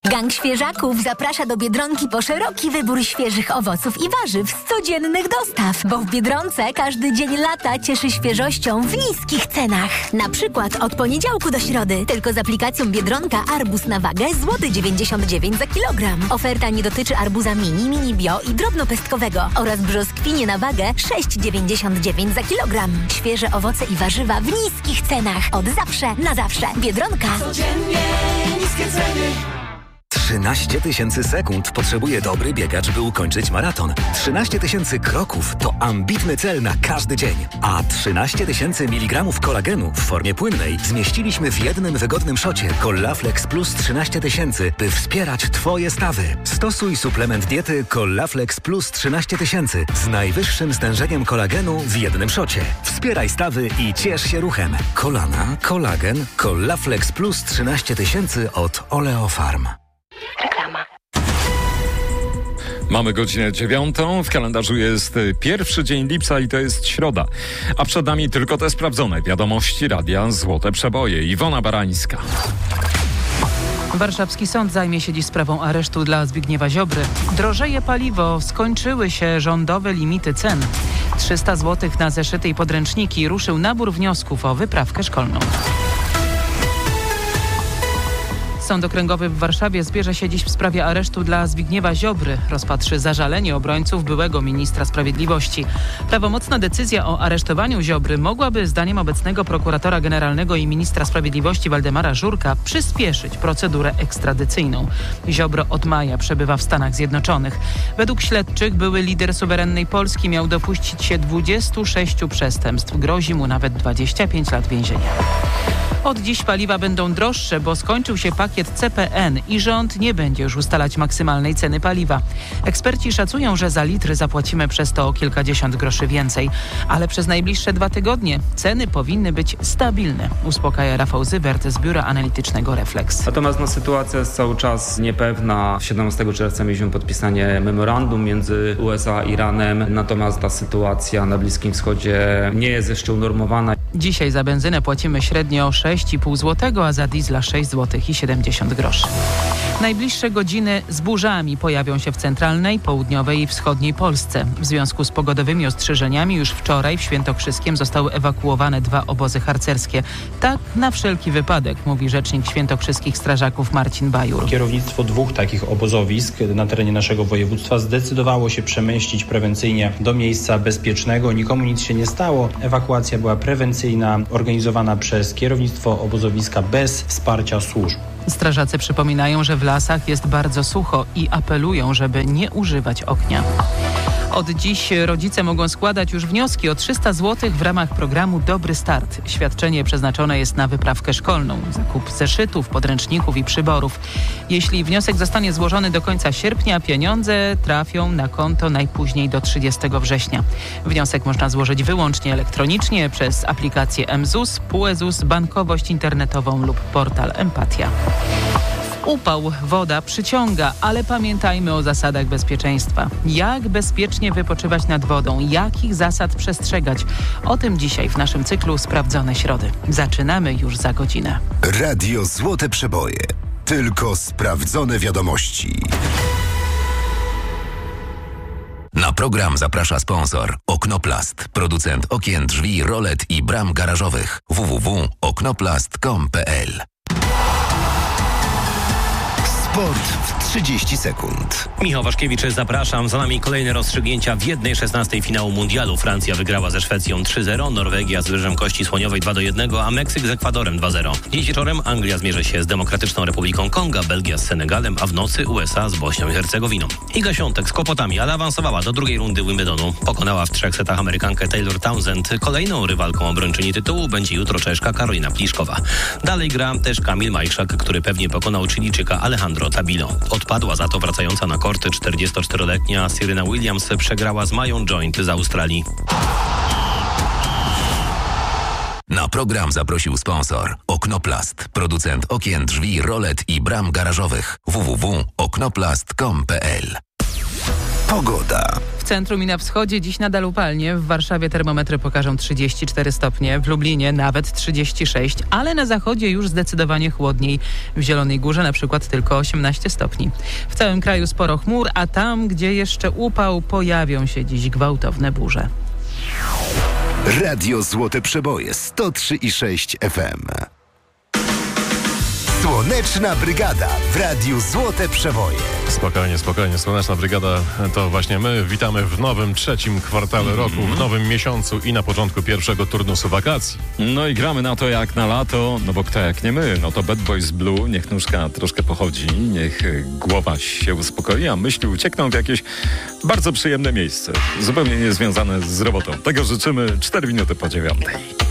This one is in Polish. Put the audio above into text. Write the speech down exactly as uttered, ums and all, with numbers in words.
Gang Świeżaków zaprasza do Biedronki po szeroki wybór świeżych owoców i warzyw z codziennych dostaw, bo w Biedronce każdy dzień lata cieszy świeżością w niskich cenach. Na przykład od poniedziałku do środy tylko z aplikacją Biedronka arbuz na wagę złoty dziewięćdziesiąt dziewięć za kilogram. Oferta nie dotyczy arbuza mini, mini bio i drobnopestkowego oraz brzoskwinie na wagę sześć dziewięćdziesiąt dziewięć za kilogram. Świeże owoce i warzywa w niskich cenach. Od zawsze na zawsze. Biedronka. Codziennie niskie ceny. trzynaście tysięcy sekund potrzebuje dobry biegacz, by ukończyć maraton. trzynaście tysięcy kroków to ambitny cel na każdy dzień. A trzynaście tysięcy miligramów kolagenu w formie płynnej zmieściliśmy w jednym wygodnym szocie Collaflex Plus trzynaście tysięcy, by wspierać Twoje stawy. Stosuj suplement diety Collaflex Plus trzynaście tysięcy z najwyższym stężeniem kolagenu w jednym szocie. Wspieraj stawy i ciesz się ruchem. Kolana, kolagen, Collaflex Plus trzynaście tysięcy od Oleofarm. Reklama. Mamy godzinę dziewiątą, w kalendarzu jest pierwszy dzień lipca i to jest środa. A przed nami tylko te sprawdzone wiadomości Radia Złote Przeboje. Iwona Barańska. Warszawski sąd zajmie się dziś sprawą aresztu dla Zbigniewa Ziobry. Drożeje paliwo, skończyły się rządowe limity cen. trzysta złotych na zeszyty i podręczniki. Ruszył nabór wniosków o wyprawkę szkolną. Sąd Okręgowy w Warszawie zbierze się dziś w sprawie aresztu dla Zbigniewa Ziobry. Rozpatrzy zażalenie obrońców byłego ministra sprawiedliwości. Prawomocna decyzja o aresztowaniu Ziobry mogłaby, zdaniem obecnego prokuratora generalnego i ministra sprawiedliwości Waldemara Żurka, przyspieszyć procedurę ekstradycyjną. Ziobro od maja przebywa w Stanach Zjednoczonych. Według śledczych były lider suwerennej Polski miał dopuścić się dwudziestu sześciu przestępstw. Grozi mu nawet dwadzieścia pięć lat więzienia. Od dziś paliwa będą droższe, bo skończył się pakiet C P N i rząd nie będzie już ustalać maksymalnej ceny paliwa. Eksperci szacują, że za litr zapłacimy przez to o kilkadziesiąt groszy więcej. Ale przez najbliższe dwa tygodnie ceny powinny być stabilne, uspokaja Rafał Zybert z biura analitycznego Reflex. Natomiast no, sytuacja jest cały czas niepewna. siedemnastego czerwca mieliśmy podpisanie memorandum między U S A a Iranem, natomiast ta sytuacja na Bliskim Wschodzie nie jest jeszcze unormowana. Dzisiaj za benzynę płacimy średnio sześć i pół złotego, a za diesla sześć złotych i siedemdziesiąt groszy. Najbliższe godziny z burzami pojawią się w centralnej, południowej i wschodniej Polsce. W związku z pogodowymi ostrzeżeniami już wczoraj w Świętokrzyskiem zostały ewakuowane dwa obozy harcerskie. Tak na wszelki wypadek, mówi rzecznik świętokrzyskich strażaków Marcin Bajur. Kierownictwo dwóch takich obozowisk na terenie naszego województwa zdecydowało się przemieścić prewencyjnie do miejsca bezpiecznego. Nikomu nic się nie stało. Ewakuacja była prewencyjna, organizowana przez kierownictwo obozowiska bez wsparcia służb. Strażacy przypominają, że w lasach jest bardzo sucho i apelują, żeby nie używać ognia. Od dziś rodzice mogą składać już wnioski o trzysta złotych w ramach programu Dobry Start. Świadczenie przeznaczone jest na wyprawkę szkolną, zakup zeszytów, podręczników i przyborów. Jeśli wniosek zostanie złożony do końca sierpnia, pieniądze trafią na konto najpóźniej do trzydziestego września. Wniosek można złożyć wyłącznie elektronicznie przez aplikację M Z U S, P U E Z U S, bankowość internetową lub portal Empatia. Upał woda przyciąga, ale pamiętajmy o zasadach bezpieczeństwa. Jak bezpiecznie wypoczywać nad wodą? Jakich zasad przestrzegać? O tym dzisiaj w naszym cyklu Sprawdzone Środy. Zaczynamy już za godzinę. Radio Złote Przeboje. Tylko sprawdzone wiadomości. Na program zaprasza sponsor Oknoplast, producent okien, drzwi, rolet i bram garażowych. w w w kropka oknoplast kropka com kropka p l. Sport w trzydzieści sekund. Michał Waszkiewicz, zapraszam. Za nami kolejne rozstrzygnięcia w jednej szesnastej finału mundialu. Francja wygrała ze Szwecją trzy zero, Norwegia z Wyżem Kości Słoniowej dwa do jednego, a Meksyk z Ekwadorem dwa zero. Dziś wieczorem Anglia zmierzy się z Demokratyczną Republiką Konga, Belgia z Senegalem, a w nocy U S A z Bośnią i Hercegowiną. Iga Świątek z kłopotami, ale awansowała do drugiej rundy Wimbledonu. Pokonała w trzech setach Amerykankę Taylor Townsend. Kolejną rywalką obrończyni tytułu będzie jutro Czeszka Karolina Pliszkowa. Dalej gra też Kamil Majszak, który pewnie pokonał Chilijczyka Alejandro Tabilo. Odpadła za to wracająca na korty czterdziestoczteroletnia Serena Williams, przegrała z Mają Joint z Australii. Na program zaprosił sponsor Oknoplast, producent okien, drzwi, rolet i bram garażowych. w w w kropka oknoplast kropka com kropka p l. Pogoda. centrum i na wschodzie dziś nadal upalnie. W Warszawie termometry pokażą trzydzieści cztery stopnie, w Lublinie nawet trzydzieści sześć, ale na zachodzie już zdecydowanie chłodniej. W Zielonej Górze na przykład tylko osiemnaście stopni. W całym kraju sporo chmur, a tam, gdzie jeszcze upał, pojawią się dziś gwałtowne burze. Radio Złote Przeboje sto trzy i sześć F M. Słoneczna Brygada w Radiu Złote Przeboje. Spokojnie, spokojnie. Słoneczna Brygada to właśnie my. Witamy w nowym trzecim kwartale roku, w nowym miesiącu i na początku pierwszego turnusu wakacji. No i gramy na to jak na lato, no bo kto jak nie my. No to Bad Boys Blue, niech nóżka troszkę pochodzi, niech głowa się uspokoi, a myśli uciekną w jakieś bardzo przyjemne miejsce, zupełnie niezwiązane z robotą. Tego życzymy cztery minuty po dziewiątej.